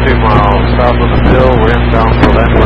2 miles south of the mill. We're inbound for that.